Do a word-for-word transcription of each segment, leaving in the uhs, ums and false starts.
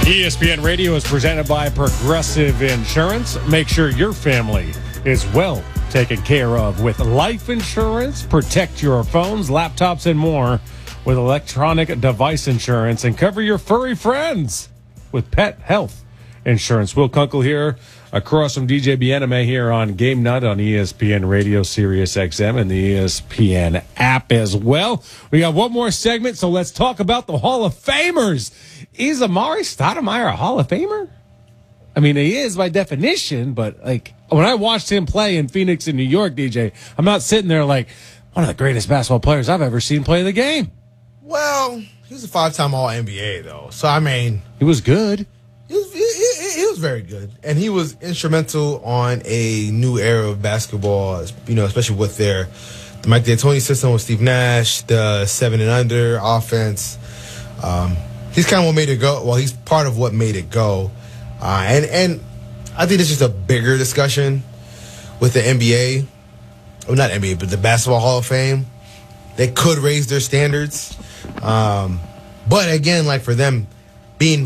E S P N Radio is presented by Progressive Insurance. Make sure your family is well taken care of with life insurance. Protect your phones, laptops, and more with electronic device insurance. And cover your furry friends with pet health insurance. Will Kunkel here, across from D J Bieneme here on Game Night on E S P N Radio, Sirius X M, and the E S P N app as well. We got one more segment, so let's talk about the Hall of Famers. Is Amari Stoudemire a Hall of Famer? I mean, he is by definition, but like when I watched him play in Phoenix and New York, D J, I'm not sitting there like one of the greatest basketball players I've ever seen play the game. Well, he was a five-time All N B A, though. So, I mean... He was good. He was, he, he, he was very good. And he was instrumental on a new era of basketball, you know, especially with their the Mike D'Antoni system with Steve Nash, the seven and under offense. Um, he's kind of what made it go. Well, he's part of what made it go. Uh, and, and I think it's just a bigger discussion with the N B A. Well, not N B A, but the Basketball Hall of Fame. They could raise their standards. Um, but again, like for them being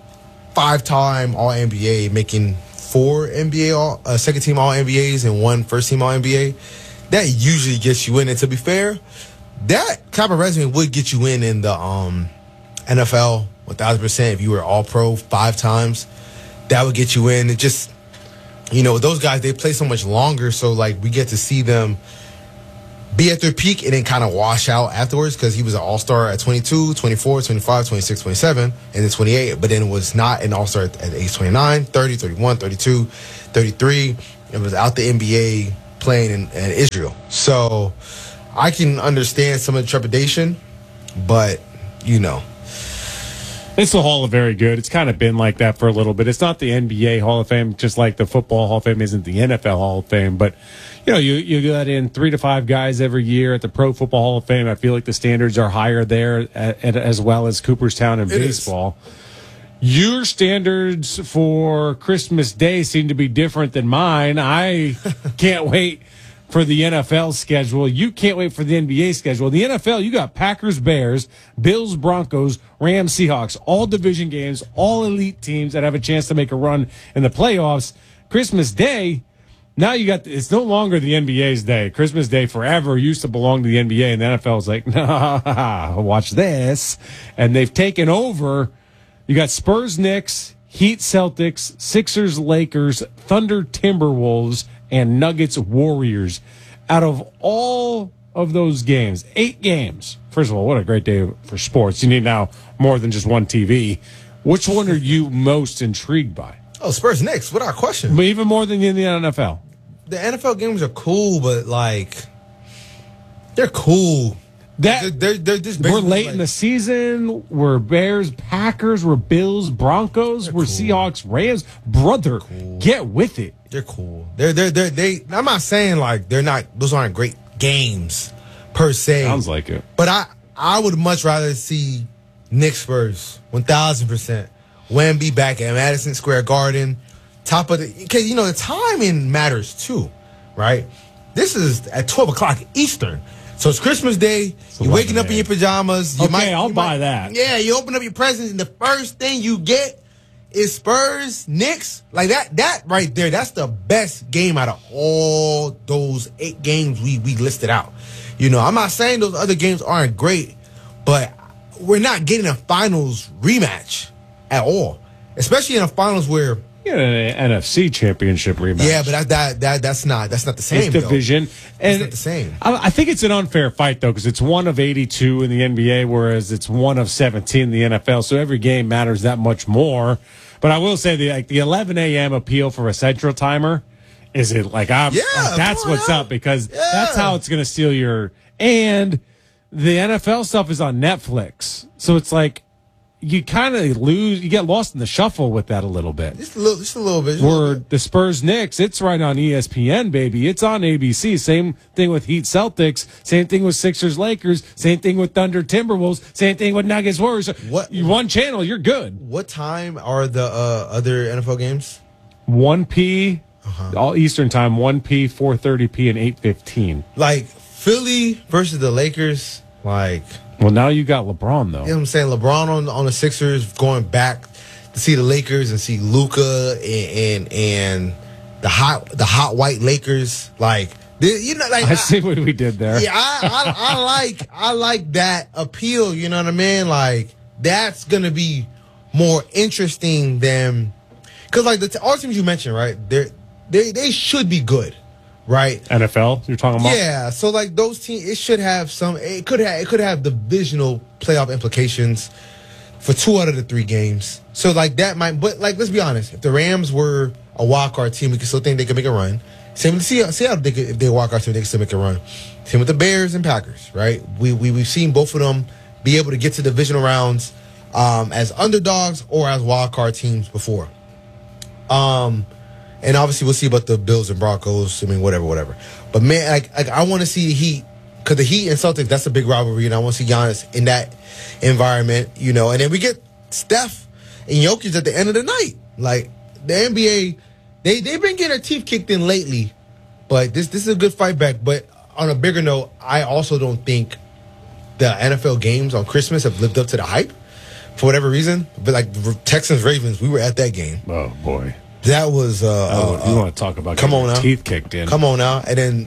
five-time All N B A, making four N B A all, uh, second-team All N B As and one first-team All N B A, that usually gets you in. And to be fair, that type of resume would get you in in the um, N F L one thousand percent if you were All-Pro five times. That would get you in. It just, you know, those guys, they play so much longer, so, like, we get to see them be at their peak and then kind of wash out afterwards because he was an all-star at twenty-two, twenty-four, twenty-five, twenty-six, twenty-seven, and then twenty-eight, but then was not an all-star at, at age twenty-nine, thirty, thirty-one, thirty-two, thirty-three. It was out the N B A playing in, in Israel. So I can understand some of the trepidation, but, you know. It's the Hall of Very Good. It's kind of been like that for a little bit. It's not the N B A Hall of Fame, just like the Football Hall of Fame isn't the N F L Hall of Fame. But, you know, you, you got in three to five guys every year at the Pro Football Hall of Fame. I feel like the standards are higher there at, at, as well as Cooperstown and baseball. Is. Your standards for Christmas Day seem to be different than mine. I can't wait for the N F L schedule. You can't wait for the N B A schedule. The N F L, you got Packers, Bears, Bills, Broncos, Rams, Seahawks, all division games, all elite teams that have a chance to make a run in the playoffs. Christmas Day, now you got, it's no longer the N B A's day. Christmas Day forever used to belong to the N B A, and the N F L is like, nah, watch this. And they've taken over. You got Spurs, Knicks, Heat, Celtics, Sixers, Lakers, Thunder, Timberwolves, and Nuggets, Warriors. Out of all of those games, eight games. First of all, what a great day for sports. You need now more than just one T V. Which one are you most intrigued by? Oh, Spurs Knicks, without question. But even more than in the N F L. The N F L games are cool, but, like, they're cool. That they're, they're, they're just we're late like, in the season. We're Bears, Packers. We're Bills, Broncos. We're cool. Seahawks, Rams. Brother, cool. Get with it. They're cool. They're they're they're they. I'm not saying like they're not. Those aren't great games per se. Sounds like it. But I I would much rather see Knicks Spurs one thousand percent. Wemby back at Madison Square Garden, top of the because you know the timing matters too, right? This is at twelve o'clock Eastern. So it's Christmas Day. It's you're waking up in your pajamas. You okay, might, I'll you buy might, that. Yeah, you open up your presents, and the first thing you get is Spurs, Knicks. Like that, that right there, that's the best game out of all those eight games we, we listed out. You know, I'm not saying those other games aren't great, but we're not getting a finals rematch at all. Especially in a finals where You know, an N F C championship rematch. yeah, but that, that that that's not that's not the same. It's division, though. and it's not the same. I, I think it's an unfair fight though, because it's one of eighty-two in the N B A, whereas it's one of seventeen in the N F L. So every game matters that much more. But I will say the like the eleven a.m. appeal for a central timer is it like I'm Yeah, like, that's come on what's now. up because Yeah. that's how it's going to steal your and the N F L stuff is on Netflix, so it's like. You kind of lose, you get lost in the shuffle with that a little bit. Just a little, just a little bit. Just a little Where bit. the Spurs Knicks, it's right on E S P N, baby. It's on A B C. Same thing with Heat Celtics. Same thing with Sixers Lakers. Same thing with Thunder Timberwolves. Same thing with Nuggets Warriors. What- You one channel, you're good. What time are the uh, other N F L games? one p, Uh-huh. all Eastern time, one p, four thirty p, and eight fifteen. Like Philly versus the Lakers. Like, Well, now you got LeBron, though. you know what I'm saying? LeBron on on the Sixers going back. see the Lakers and see Luka and and, and the hot the hot white Lakers, like you know, like I see what we did there. Yeah, I, I, I like I like that appeal. You know what I mean? Like that's gonna be more interesting than because like the all teams you mentioned, right? They they they should be good, right? N F L, you're talking about? Yeah, so like those teams, it should have some. It could have it could have divisional playoff implications for two out of the three games. So like that might, but like let's be honest, if the Rams were a wild card team, we could still think they could make a run. Same with the Seattle. Seattle they could, if they're a wild card team, they could still make a run. Same with the Bears and Packers, right? We we we've seen both of them be able to get to divisional rounds um, as underdogs or as wild card teams before. Um, and obviously we'll see about the Bills and Broncos. I mean, whatever, whatever. But man, like, like I want to see the Heat because the Heat and Celtics, that's a big rivalry, and I want to see Giannis in that environment, you know. And then we get Steph and Jokic at the end of the night. Like the N B A, they they've been getting their teeth kicked in lately, but this this is a good fight back. But on a bigger note, I also don't think the N F L games on Christmas have lived up to the hype for whatever reason. But like Texans Ravens, we were at that game. Oh boy, that was. Uh, oh, uh, you want to talk about come on now. teeth kicked in? Come on now, and then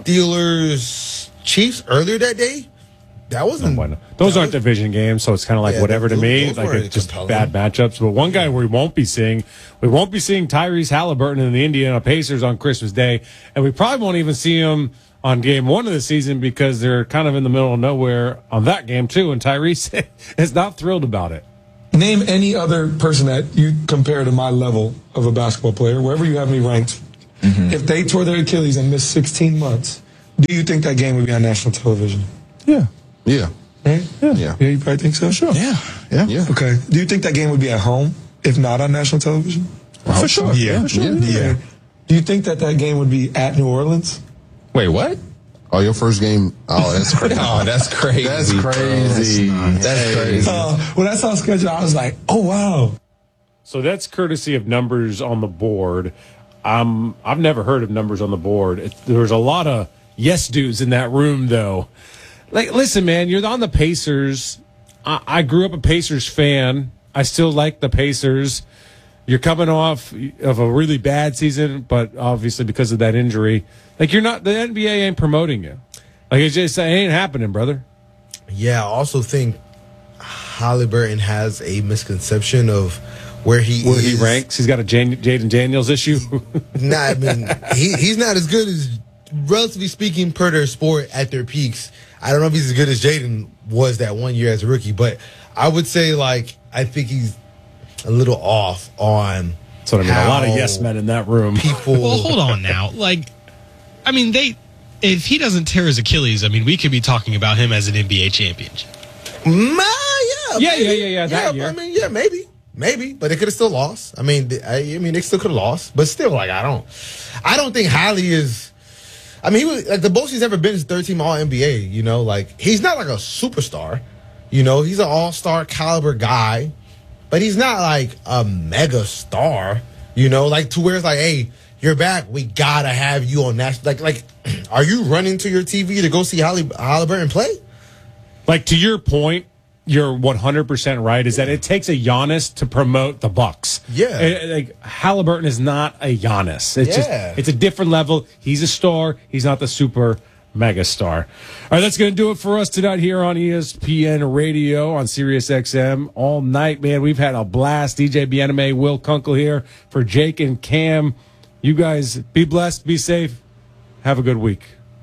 Steelers Chiefs earlier that day. That wasn't. No, bueno. Those that aren't was, division games, so it's kind of like yeah, whatever those, to me. those Like it's just compelling. bad matchups. But one guy we won't be seeing, we won't be seeing Tyrese Halliburton in the Indiana Pacers on Christmas Day, and we probably won't even see him on game one of the season because they're kind of in the middle of nowhere on that game too. And Tyrese is not thrilled about it. Name any other person that you compare to my level of a basketball player, wherever you have me ranked. Mm-hmm. If they tore their Achilles and missed sixteen months, do you think that game would be on national television? Yeah. Yeah. Right? Yeah. Yeah. Yeah, you probably think so? Sure. Yeah. Yeah. Yeah. Okay. Do you think that game would be at home if not on national television? Well, for sure. Yeah. For sure. Yeah. Yeah. Do you think that that game would be at New Orleans? Wait, what? Oh, your first game? Oh, that's crazy. Oh, that's crazy. That's crazy. That's, that's crazy. Uh, when I saw the schedule, I was like, oh, wow. So that's courtesy of numbers on the board. Um, I've never heard of numbers on the board. It, there's a lot of yes dudes in that room, though. Like, listen, man, you're on the Pacers. I, I grew up a Pacers fan. I still like the Pacers. You're coming off of a really bad season, but obviously because of that injury, like you're not, the N B A ain't promoting you. Like it's just, it ain't happening, brother. Yeah, I also think Halliburton has a misconception of where he Where is. he ranks. He's got a Jan- Jaden Daniels issue. Nah, I mean, he, he's not as good as, relatively speaking, per their sport at their peaks. I don't know if he's as good as Jaden was that one year as a rookie, but I would say, like, I think he's a little off on. That's what I mean. A lot of yes men in that room. People. Well, hold on now. Like, I mean, they. If he doesn't tear his Achilles, I mean, we could be talking about him as an N B A champion. Ma, yeah, Yeah, maybe. yeah, yeah, yeah, that yeah, year. I mean, yeah, maybe, maybe, but they could have still lost. I mean, I, I mean, they still could have lost, but still, like, I don't, I don't think Hallie is. I mean, he was like the most he's ever been is third team All N B A. You know, like he's not like a superstar. You know, he's an All Star caliber guy, but he's not like a mega star. You know, like to where it's like, hey, you're back. We gotta have you on national. Like, like, are you running to your T V to go see Holly Halliburton play? Like, to your point, you're one hundred percent right, is that it takes a Giannis to promote the Bucks. Yeah. It- like, Halliburton is not a Giannis. It's Yeah. just, it's a different level. He's a star. He's not the super mega star. All right, that's going to do it for us tonight here on E S P N Radio on Sirius X M all night, man. We've had a blast. D J Bieneme, Will Kunkel here for Jake and Cam. You guys be blessed, be safe, have a good week.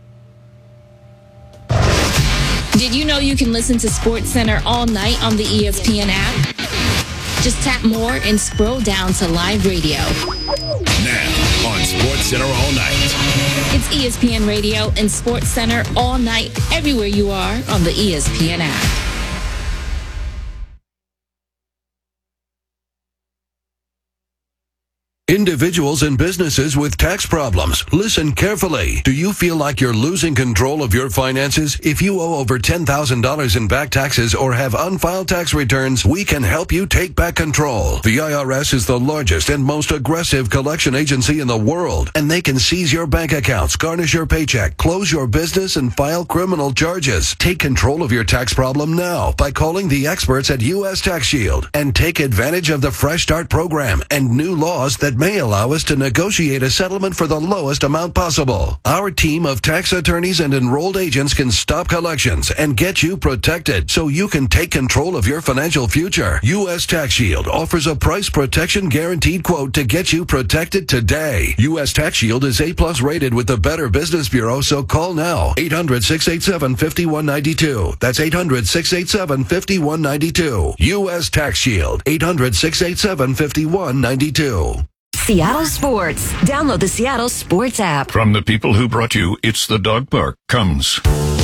Did you know you can listen to SportsCenter all night on the E S P N app? Just tap more and scroll down to live radio. Now on SportsCenter all night. It's E S P N Radio and SportsCenter all night, everywhere you are on the E S P N app. Individuals and businesses with tax problems, listen carefully. Do you feel like you're losing control of your finances? If you owe over ten thousand dollars in back taxes or have unfiled tax returns, we can help you take back control. The I R S is the largest and most aggressive collection agency in the world, and they can seize your bank accounts, garnish your paycheck, close your business, and file criminal charges. Take control of your tax problem now by calling the experts at U S Tax Shield and take advantage of the Fresh Start program and new laws that may allow us to negotiate a settlement for the lowest amount possible. Our team of tax attorneys and enrolled agents can stop collections and get you protected so you can take control of your financial future. U S Tax Shield offers a price protection guaranteed quote to get you protected today. U S Tax Shield is A plus rated with the Better Business Bureau, so call now. eight hundred, six eight seven, five one nine two. That's eight hundred, six eight seven, five one nine two. U S Tax Shield. eight hundred, six eight seven, five one nine two. Seattle Sports. Download the Seattle Sports app. From the people who brought you It's the Dog Park comes